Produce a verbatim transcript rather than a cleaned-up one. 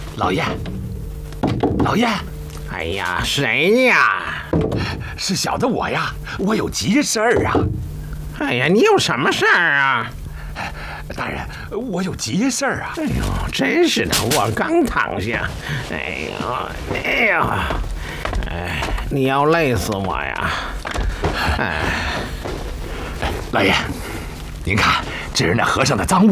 老爷，老爷， 哎呀，谁呀？ 是小的我呀，我有急事儿啊。 哎呀，你有什么事儿啊？ 大人，我有急事儿啊。 哎呦，真是的，我刚躺下。哎呦，哎呦，哎，你要累死我呀！哎， 老爷，您看，这是那和尚的赃物。